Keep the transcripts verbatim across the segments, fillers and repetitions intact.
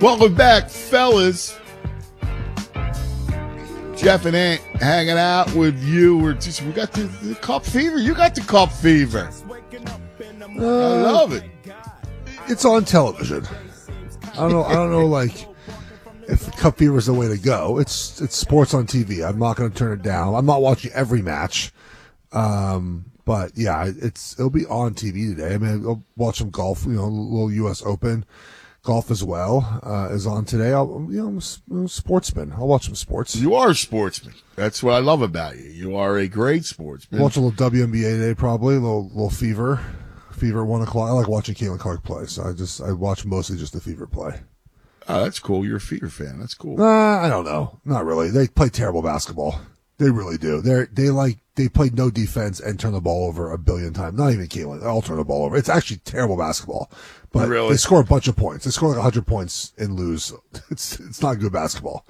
Welcome back, fellas. Jeff and Ant hanging out with you. We're just we got the, the cup fever. You got the cup fever. Uh, I love it. It's on television. I don't know. I don't know. Like, if cup fever is the way to go, it's it's sports on T V. I'm not going to turn it down. I'm not watching every match. Um, but yeah, it's it'll be on T V today. I mean, I'll watch some golf. You know, a little U S Open. Golf as well uh, is on today. I'll, you know, I'm a sportsman. I'll watch some sports. You are a sportsman. That's what I love about you. You are a great sportsman. Watch a little W N B A today, probably a little little Fever, Fever at one o'clock. I like watching Caitlin Clark play, so I just I watch mostly just the Fever play. Oh, that's cool. You're a Fever fan. That's cool. Uh, I don't know. Not really. They play terrible basketball. They really do. They're they like they play no defense and turn the ball over a billion times. Not even Caitlin. They all turn the ball over. It's actually terrible basketball. But really? They score a bunch of points. They score like a hundred points and lose. It's it's not good basketball.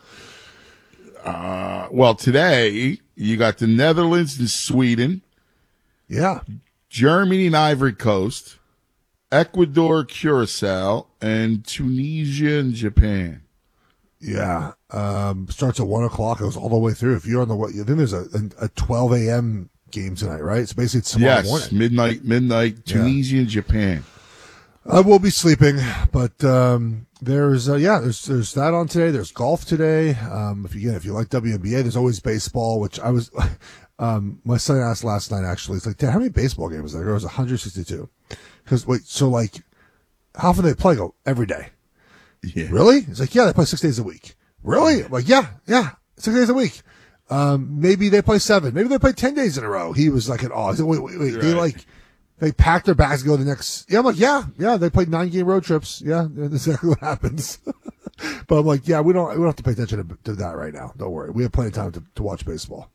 Uh, well, today you got the Netherlands and Sweden. Yeah. Germany and Ivory Coast, Ecuador, Curacao, and Tunisia and Japan. Yeah. Um, starts at one o'clock. It goes all the way through. If you're on the way, I think there's a, a, a twelve a.m. game tonight, right? It's basically tomorrow yes, morning. midnight, midnight, Tunisia yeah. and Japan. I will be sleeping, but um, there's uh, yeah, there's there's that on today. There's golf today. Um, if you again, if you like W N B A, there's always baseball. Which I was, um, my son asked last night. Actually, it's like, Dad, how many baseball games are there? It was one hundred sixty-two. Because wait, so like, how often do they play? Go every day. Yeah. Really? He's like, yeah, they play six days a week. Really? I'm like, yeah, yeah, six days a week. Um, maybe they play seven. Maybe they play ten days in a row. He was like in awe. He said, wait, wait, wait. Right. They like. They pack their bags and go to the next. Yeah, I'm like, yeah, yeah. They played nine game road trips. Yeah, that's exactly what happens. But I'm like, yeah, we don't, we don't have to pay attention to, to that right now. Don't worry, we have plenty of time to, to watch baseball.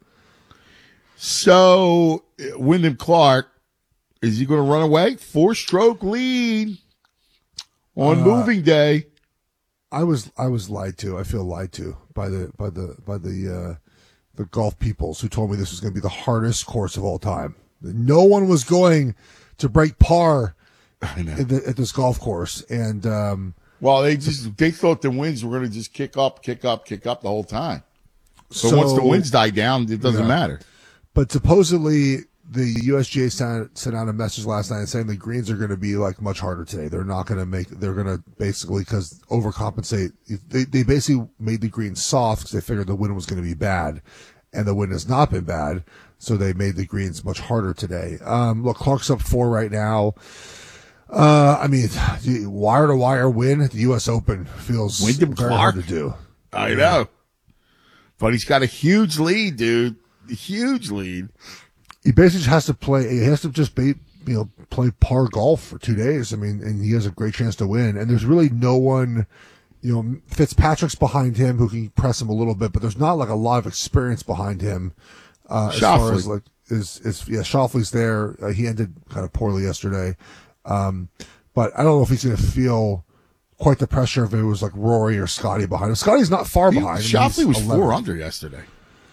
So, Wyndham Clark, is he going to run away? Four stroke lead on Uh, moving day. I was, I was lied to. I feel lied to by the, by the, by the, uh, the golf peoples who told me this was going to be the hardest course of all time. No one was going to break par I know. at, the, at this golf course, and um, Well, they just they thought the winds were going to just kick up, kick up, kick up the whole time. So, so once the winds die down, it doesn't yeah. matter. But supposedly the U S G A sent, sent out a message last night saying the greens are going to be like much harder today. They're not going to make. They're going to basically because overcompensate. They they basically made the greens soft because they figured the wind was going to be bad, and the wind has not been bad. So they made the greens much harder today. Um, look, Clark's up four right now. Uh, I mean, wire to wire win at the U S Open feels Wyndham very Clark? hard to do. I know. But he's got a huge lead, dude. A huge lead. He basically has to play. He has to just be, you know, play par golf for two days. I mean, and he has a great chance to win. And there's really no one, you know, Fitzpatrick's behind him who can press him a little bit, but there's not like a lot of experience behind him. Uh, as far as like is is yeah, Schauffele's there. Uh, he ended kind of poorly yesterday, um, but I don't know if he's going to feel quite the pressure if it was like Rory or Scotty behind him. Scotty's not far He, behind. Schauffele was eleven. four under yesterday.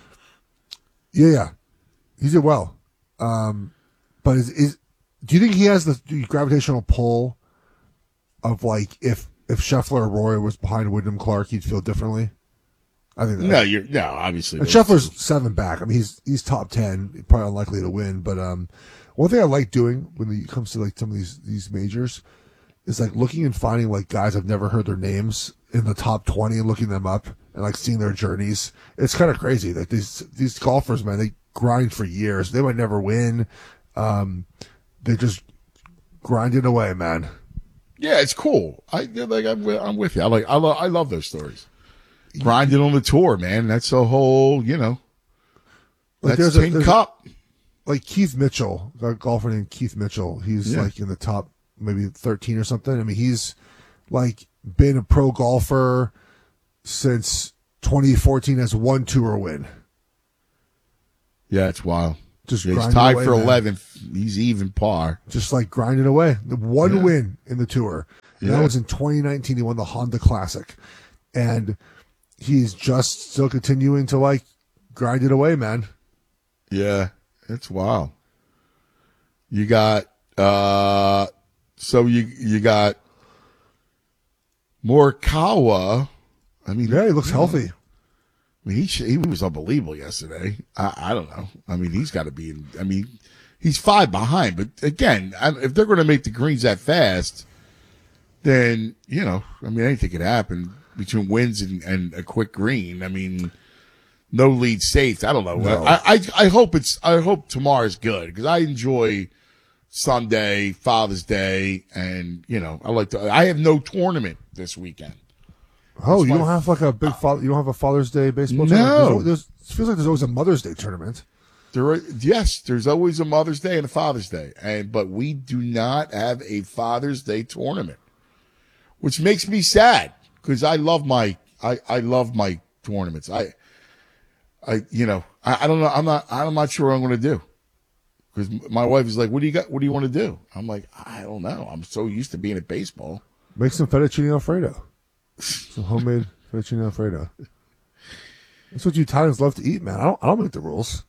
Yeah, yeah, he did well. Um, but is, is do you think he has the gravitational pull of like if if Scheffler or Rory was behind Wyndham Clark, he'd feel differently? I think that, No, you're no, obviously. and Scheffler's seven back. I mean, he's he's top ten, probably unlikely to win. But um, one thing I like doing when it comes to like some of these these majors is like looking and finding like guys I've never heard their names in the top twenty and looking them up and like seeing their journeys. It's kind of crazy. Like these these golfers, man, they grind for years. They might never win. Um, they just grinding away, man. Yeah, it's cool. I like. I'm, with- I'm with you. I like. I love. I love those stories. Grinding on the tour, man. That's a whole. You know. Like That's there's a- Tin there's a- Cup. Like Keith Mitchell, a golfer named Keith Mitchell. He's Yeah. like in the top maybe thirteen or something. I mean, he's like been a pro golfer since twenty fourteen, has one tour win. Yeah, it's wild. Just Yeah, he's grinding tied away, for man. eleventh. He's even par. Just like grinding away. The one Yeah. win in the tour. And Yeah. That was in twenty nineteen. He won the Honda Classic. And he's just still continuing to like grind it away, man. Yeah, it's wild. You got uh so you you got Morikawa, I mean, Yeah, he looks healthy. I mean, he sh- he was unbelievable yesterday. I, I don't know. I mean, he's got to be. In, I mean, he's five behind. But again, I, if they're going to make the greens that fast, then you know, I mean, anything could happen between wins and, and a quick green. I mean, no lead safe. I don't know. No. I, I I hope it's. I hope tomorrow's good because I enjoy Sunday, Father's Day, and you know, I like to. I have no tournament this weekend. Oh, That's you my- don't have like a big father. You don't have a Father's Day baseball No. tournament? There's, there's, it feels like there's always a Mother's Day tournament. There, are, yes, there's always a Mother's Day and a Father's Day, and but we do not have a Father's Day tournament, which makes me sad because I love my I, I love my tournaments. I I you know I, I don't know I'm not I'm not sure what I'm going to do because my wife is like, what do you got? What do you want to do? I'm like, I don't know. I'm so used to being at baseball. Make some fettuccine alfredo. Some homemade fettuccine alfredo. That's what you Italians love to eat, man. I don't. I don't make the rules.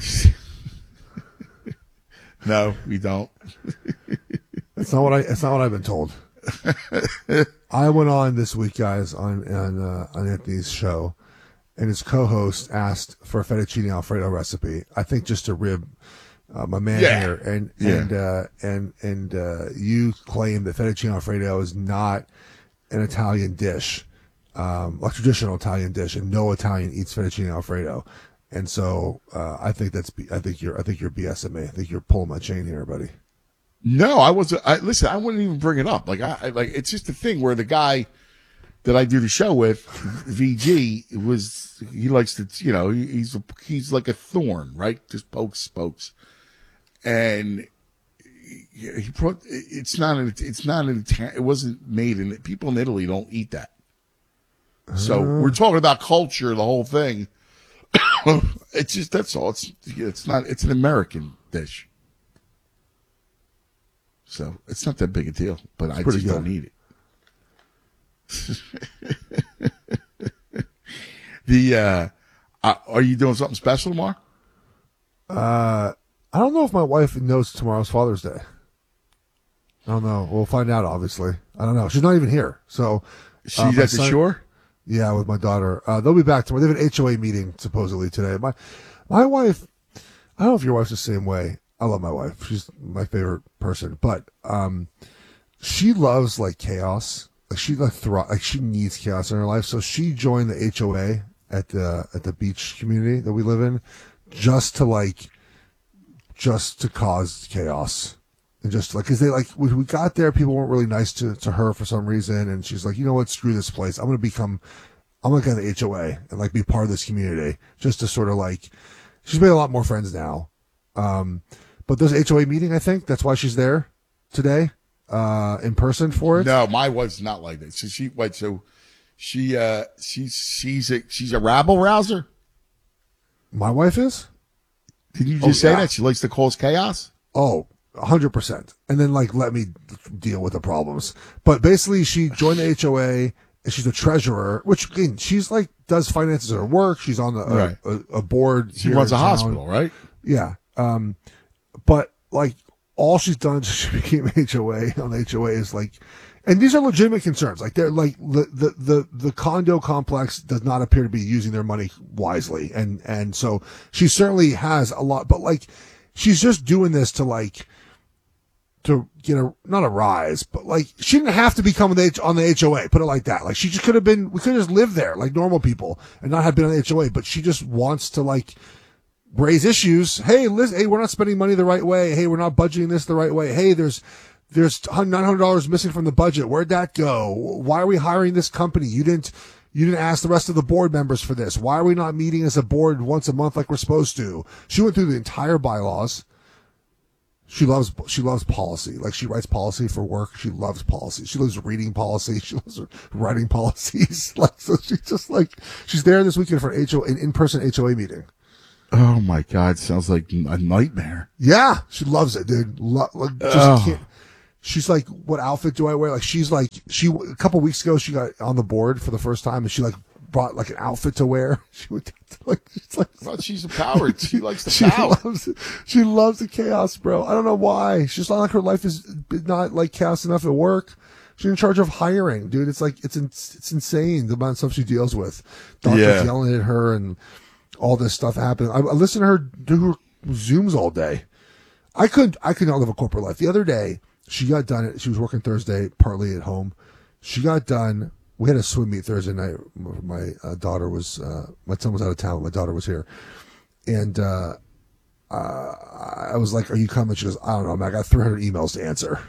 No, we don't. That's not what I. That's not what I've been told. I went on this week, guys, on on, uh, on Anthony's show, and his co-host asked for a fettuccine alfredo recipe. I think just to rib uh, my man Yeah. here, and Yeah. and uh, and and uh, you claim that fettuccine alfredo is not an Italian dish, um, a traditional Italian dish, and no Italian eats fettuccine alfredo. And so uh, I think that's B- I think you're I think you're BSing me. I think you're pulling my chain here, buddy. No, I wasn't. I, listen, I wouldn't even bring it up. Like, I I- like it's just a thing where the guy that I do the show with, V G, was he likes to, you know, he, he's a, he's like a thorn, right? Just pokes, pokes, and he, he put. It's not an. It's not an. Ita- It wasn't made in. People in Italy don't eat that. So we're talking about culture, the whole thing. It's just that's all. It's it's not. It's an American dish. So it's not that big a deal, but I pretty just good. don't eat it. the uh, uh, are you doing something special tomorrow? Uh, I don't know if my wife knows tomorrow's Father's Day. I don't know. We'll find out. Obviously, I don't know. She's not even here. So She's uh, my at the son- shore. Yeah, with my daughter. Uh, they'll be back tomorrow. They have an H O A meeting supposedly today. My my wife. I don't know if your wife's the same way. I love my wife. She's my favorite person, but um, she loves like chaos. Like she like thro- like she needs chaos in her life. So she joined the H O A at the at the beach community that we live in, just to like, just to cause chaos. And just like, cause they like, when we got there, people weren't really nice to, to her for some reason. And she's like, you know what? Screw this place. I'm going to become, I'm going to go to the H O A and like be part of this community just to sort of like, she's made a lot more friends now. Um, but there's an H O A meeting, I think. That's why she's there today, uh, in person for it. No, my wife's not like that. So she wait. So she uh she's she's a she's a rabble rouser. My wife is? Did you just Oh, say yeah. that she likes to cause chaos? Oh, a hundred percent. And then like, let me deal with the problems. But basically she joined the H O A and she's a treasurer, which again, she's like, does finances at her work. She's on the, a, Right. a, a board. She here runs in a town. hospital, right? Yeah. Um, but like all she's done since she became H O A on the H O A is like, and these are legitimate concerns. Like they're like the, the, the, the condo complex does not appear to be using their money wisely. And, and so she certainly has a lot, but like she's just doing this to like, to get a, not a rise, but like she didn't have to become the H, on the H O A, put it like that. Like she just could have been, we could have just lived there like normal people and not have been on the H O A, but she just wants to like, raise issues. Hey, listen, hey, we're not spending money the right way. Hey, we're not budgeting this the right way. Hey, there's, there's nine hundred dollars missing from the budget. Where'd that go? Why are we hiring this company? You didn't, you didn't ask the rest of the board members for this. Why are we not meeting as a board once a month like we're supposed to? She went through the entire bylaws. She loves, she loves policy. Like she writes policy for work. She loves policy. She loves reading policy. She loves writing policies. Like, so she's just like, she's there this weekend for an H O A, an in-person H O A meeting. Oh my God, sounds like a nightmare. Yeah, she loves it, dude. Lo- like, just Ugh. can't. She's like, what outfit do I wear? Like, she's like, she a couple weeks ago she got on the board for the first time, and she like brought like an outfit to wear. She would like, she's like, Well, she's a power. She likes the she power. loves it. She loves the chaos, bro. I don't know why. She's not like her life is not like chaos enough at work. She's in charge of hiring, dude. It's like, it's in, it's insane the amount of stuff she deals with. Doctors Yeah. yelling at her and all this stuff happening. I, I listen to her do her Zooms all day. I could, I could not live a corporate life. The other day, she got done. She was working Thursday, partly at home. She got done. We had a swim meet Thursday night. My uh, daughter was, uh, my son was out of town. My daughter was here. And, uh, uh, I was like, are you coming? She goes, I don't know, man. I got three hundred emails to answer.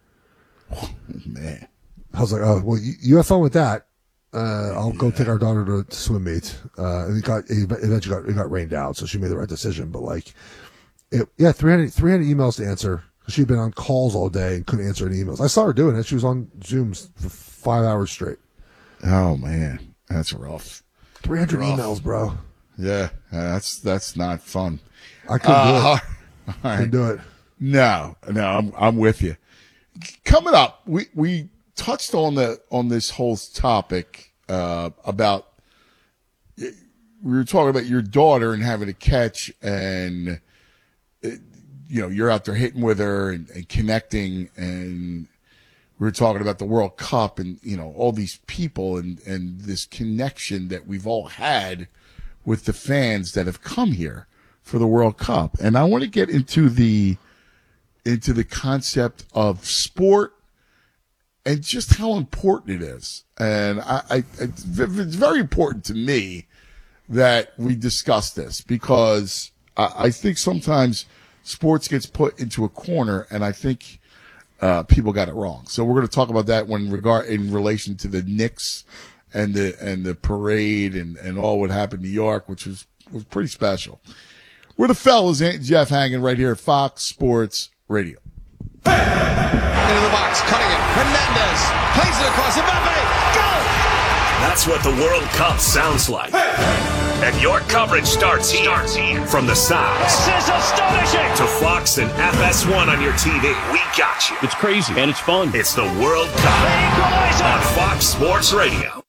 Oh, man. I was like, oh, well, you, you have fun with that. Uh, I'll yeah. go take our daughter to, to swim meet. Uh, and it got, it eventually got, it got rained out. So she made the right decision. But like, it, yeah, three hundred, three hundred emails to answer. She'd been on calls all day and couldn't answer any emails. I saw her doing it. She was on Zooms for five hours straight. Oh man, that's rough. three hundred rough. emails, bro. Yeah, that's that's not fun. I couldn't uh, do it. All right. Couldn't do it. No, no, I'm I'm with you. Coming up, we we touched on the on this whole topic uh, about we were talking about your daughter and having a catch, and it, you know you're out there hitting with her and, and connecting, and we were talking about the World Cup and you know all these people and and this connection that we've all had with the fans that have come here for the World Cup. And I want to get into the into the concept of sport and just how important it is. And I, I it's very important to me that we discuss this because I, I think sometimes sports gets put into a corner, and I think uh, people got it wrong. So we're going to talk about that when regard in relation to the Knicks and the and the parade and, and all what happened in New York, which was was pretty special. We're the fellas, Jeff Hangin, right here at Fox Sports Radio. Into the box, cutting it. Hernandez plays it across. Mbappe, go! That's what the World Cup sounds like. And your coverage starts here. Starts here. From the sounds. This is astonishing. To Fox and F S one on your T V. We got you. It's crazy and it's fun. It's the World Cup on Fox Sports Radio.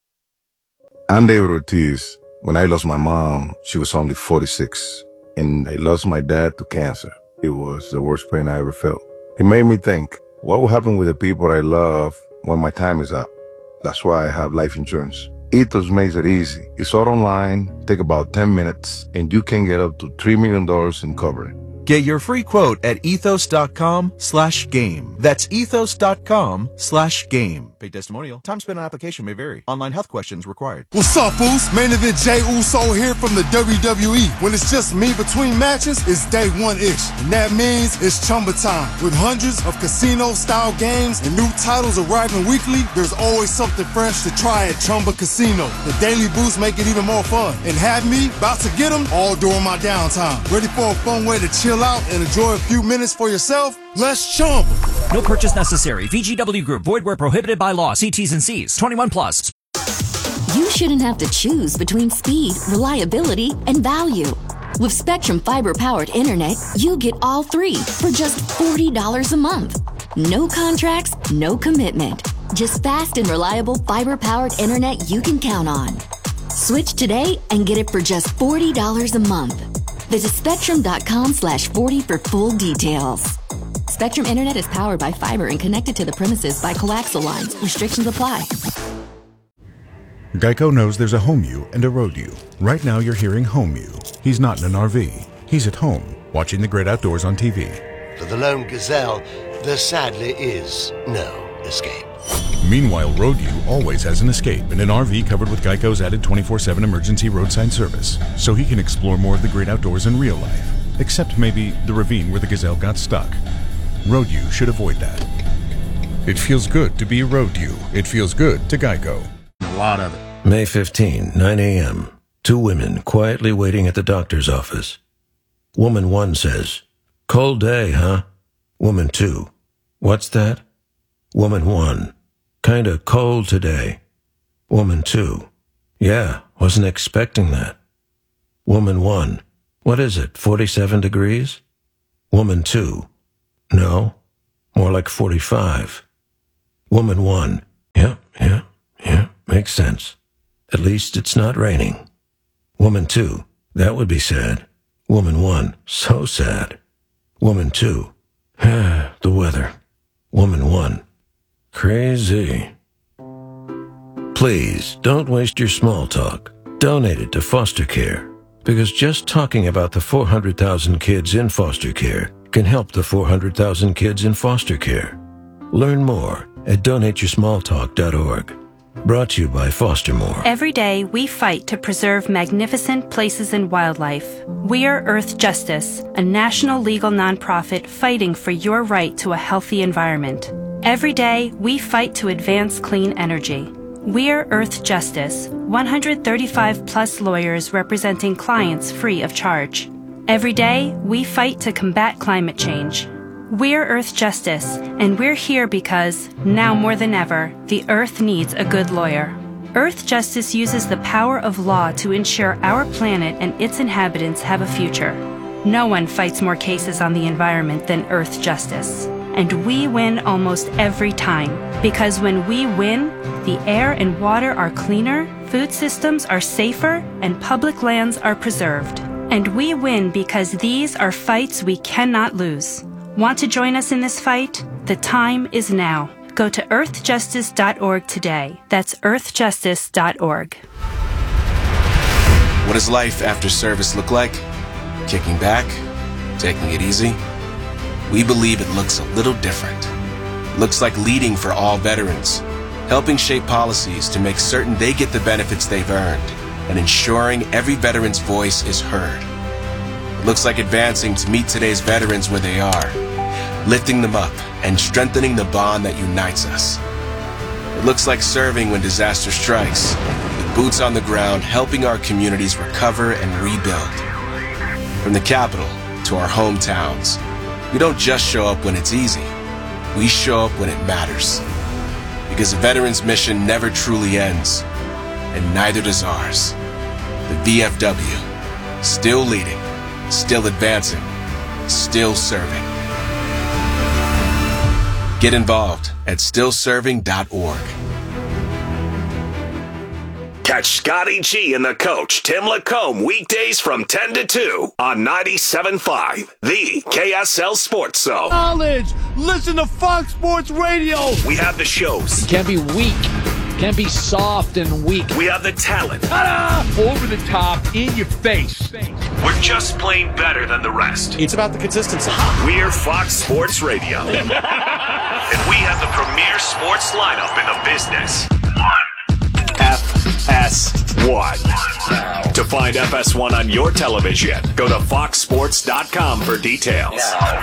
I'm David Ortiz. When I lost my mom, she was only forty-six. And I lost my dad to cancer. It was the worst pain I ever felt. It made me think, what will happen with the people I love when my time is up? That's why I have life insurance. Ethos makes it easy. It's all online, take about ten minutes, and you can get up to three million dollars in coverage. Get your free quote at ethos.com slash game. That's ethos.com slash game. Paid testimonial. Time spent on application may vary. Online health questions required. What's up, Boost? Main event Jey Uso here from the W W E. When it's just me between matches, it's day one-ish. And that means it's Chumba time. With hundreds of casino-style games and new titles arriving weekly, there's always something fresh to try at Chumba Casino. The Daily Boost make it even more fun. And have me about to get them all during my downtime. Ready for a fun way to chill out and enjoy a few minutes for yourself? Let's Chumba. No purchase necessary. V G W Group. Void where prohibited by law. See T's and C's. twenty-one plus. You shouldn't have to choose between speed, reliability, and value. With Spectrum fiber-powered internet, you get all three for just forty dollars a month. No contracts, no commitment. Just fast and reliable fiber-powered internet you can count on. Switch today and get it for just forty dollars a month. Visit spectrum.com slash 40 for full details. Spectrum Internet is powered by fiber and connected to the premises by coaxial lines. Restrictions apply. Geico knows there's a home you and a road you. Right now you're hearing home you. He's not in an R V. He's at home, watching the great outdoors on T V. For the lone gazelle, there sadly is no escape. Meanwhile, Road U always has an escape in an R V covered with Geico's added twenty-four seven emergency roadside service, so he can explore more of the great outdoors in real life, except maybe the ravine where the gazelle got stuck. Road U should avoid that. It feels good to be Road U. It feels good to Geico. A lot of it. May fifteenth, nine a.m. Two women quietly waiting at the doctor's office. Woman one says, "Cold day, huh?" Woman two, "What's that?" Woman one, "Kinda cold today." Woman two, "Yeah, wasn't expecting that." Woman one, "What is it, forty-seven degrees?" Woman two, "No, more like forty-five." Woman one, "Yeah, yeah, yeah, makes sense. At least it's not raining." Woman two, "That would be sad." Woman one, "So sad." Woman two, "The weather." Woman one, Crazy. Please don't waste your small talk. Donate it to foster care, because just talking about the four hundred thousand kids in foster care can help the four hundred thousand kids in foster care. Learn more at donate your small talk dot org. Brought to you by Fostermore. Every day, we fight to preserve magnificent places and wildlife. We are Earth Justice, a national legal nonprofit fighting for your right to a healthy environment. Every day, we fight to advance clean energy. We are Earth Justice, one hundred thirty-five plus lawyers representing clients free of charge. Every day, we fight to combat climate change. We're Earth Justice, and we're here because, now more than ever, the Earth needs a good lawyer. Earth Justice uses the power of law to ensure our planet and its inhabitants have a future. No one fights more cases on the environment than Earth Justice. And we win almost every time. Because when we win, the air and water are cleaner, food systems are safer, and public lands are preserved. And we win because these are fights we cannot lose. Want to join us in this fight? The time is now. Go to earth justice dot org today. That's earth justice dot org. What does life after service look like? Kicking back? Taking it easy? We believe it looks a little different. Looks like leading for all veterans, helping shape policies to make certain they get the benefits they've earned, and ensuring every veteran's voice is heard. It looks like advancing to meet today's veterans where they are, lifting them up and strengthening the bond that unites us. It looks like serving when disaster strikes, with boots on the ground helping our communities recover and rebuild. From the capital to our hometowns, we don't just show up when it's easy. We show up when it matters. Because the veteran's mission never truly ends, and neither does ours. The V F W, still leading, still advancing, still serving. Get involved at still serving dot org. Catch Scotty G and the coach, Tim Lacombe, weekdays from ten to two on ninety-seven point five, the K S L Sports Zone. Knowledge! Listen to Fox Sports Radio! We have the shows. You can't be weak. Can't be soft and weak. We have the talent. Ta-da! Over the top, in your face. We're just plain better than the rest. It's about the consistency. We're Fox Sports Radio. And we have the premier sports lineup in the business. F S one. To find F S one on your television, go to fox sports dot com for details.